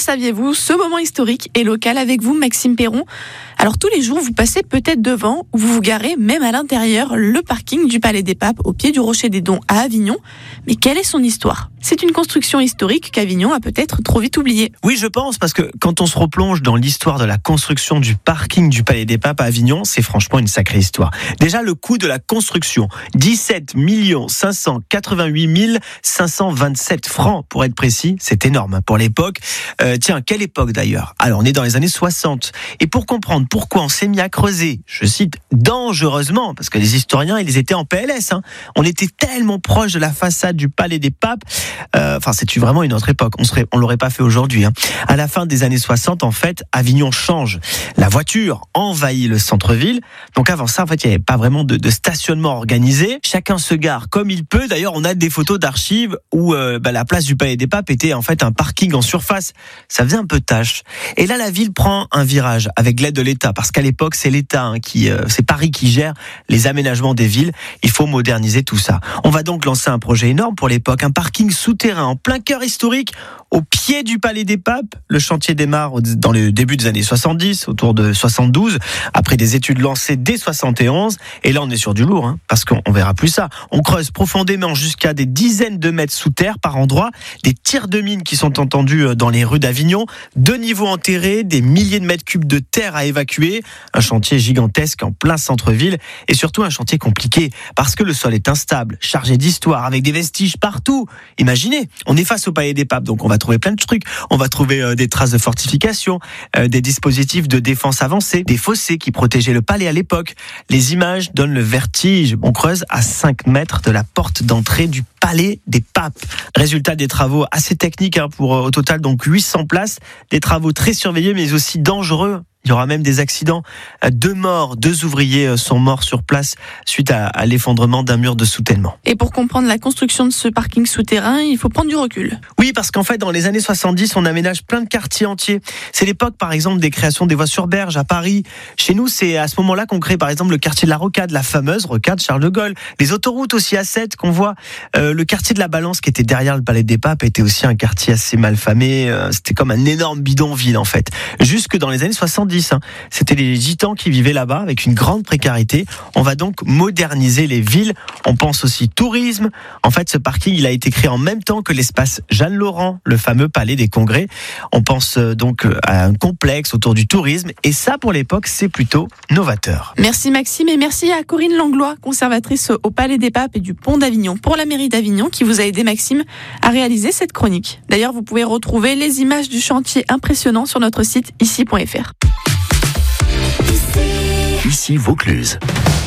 saviez-vous, ce moment historique est local avec vous, Maxime Perron. Alors tous les jours, vous passez peut-être devant ou vous vous garez même à l'intérieur le parking du Palais des Papes au pied du Rocher des Dons à Avignon. Mais quelle est son histoire ? C'est une construction historique qu'Avignon a peut-être trop vite oubliée. Oui, je pense, parce que quand on se replonge dans l'histoire de la construction du parking du Palais des Papes à Avignon, c'est franchement une sacrée histoire. Déjà, le coût de la construction, 17 588 527 francs pour être précis, c'est énorme pour l'époque. Tiens, quelle époque d'ailleurs ? Alors, on est dans les années 60. Et pour comprendre pourquoi on s'est mis à creuser, je cite, dangereusement, parce que les historiens, ils étaient en PLS. On était tellement proche de la façade du Palais des Papes. C'est vraiment une autre époque. On l'aurait pas fait aujourd'hui. À la fin des années 60, en fait, Avignon change. La voiture envahit le centre-ville. Donc avant ça, en fait, il n'y avait pas vraiment de stationnement organisé. Chacun se gare comme il peut. D'ailleurs, on a des photos d'archives où la place du Palais des Papes était en fait un parking en surface. Ça faisait un peu tâche. Et là, la ville prend un virage avec l'aide de l'État, parce qu'à l'époque, c'est l'État c'est Paris qui gère les aménagements des villes. Il faut moderniser tout ça. On va donc lancer un projet énorme pour l'époque, un parking souterrain en plein cœur historique, au pied du Palais des Papes. Le chantier démarre dans le début des années 70, autour de 72, après des études lancées dès 71. Et là, on est sur du lourd, parce qu'on verra plus ça. On creuse profondément jusqu'à des dizaines de mètres sous terre par endroit, des tirs de mines qui sont entendus dans les rues d'Avignon, 2 niveaux enterrés, des milliers de mètres cubes de terre à évacuer, un chantier gigantesque en plein centre-ville, et surtout un chantier compliqué, parce que le sol est instable, chargé d'histoire, avec des vestiges partout. Imaginez, on est face au Palais des Papes, donc on va trouver plein de trucs. On va trouver des traces de fortification, des dispositifs de défense avancés, des fossés qui protégeaient le palais à l'époque. Les images donnent le vertige. On creuse à 5 mètres de la porte d'entrée du Palais des Papes. Résultat des travaux assez techniques pour au total donc 800 places. Des travaux très surveillés mais aussi dangereux. Il y aura même des accidents. 2 morts, 2 ouvriers sont morts sur place suite à l'effondrement d'un mur de soutènement. Et pour comprendre la construction de ce parking souterrain, il faut prendre du recul. Oui, parce qu'en fait, dans les années 70, on aménage plein de quartiers entiers. C'est l'époque, par exemple, des créations des voies sur berge à Paris. Chez nous, c'est à ce moment-là qu'on crée, par exemple, le quartier de la Rocade, la fameuse Rocade Charles de Gaulle. Les autoroutes aussi A7 qu'on voit. Le quartier de la Balance, qui était derrière le Palais des Papes, était aussi un quartier assez mal famé. C'était comme un énorme bidonville, en fait. Jusque dans les années 70. C'était les gitans qui vivaient là-bas avec une grande précarité. On va donc moderniser les villes. On pense aussi tourisme. En fait, ce parking, il a été créé en même temps que l'espace Jeanne Laurent, le fameux palais des congrès. On pense donc à un complexe autour du tourisme. Et ça, pour l'époque, c'est plutôt novateur. Merci Maxime et merci à Corinne Langlois, conservatrice au Palais des Papes et du Pont d'Avignon pour la mairie d'Avignon, qui vous a aidé, Maxime, à réaliser cette chronique. D'ailleurs, vous pouvez retrouver les images du chantier impressionnant sur notre site ici.fr. Ici Vaucluse.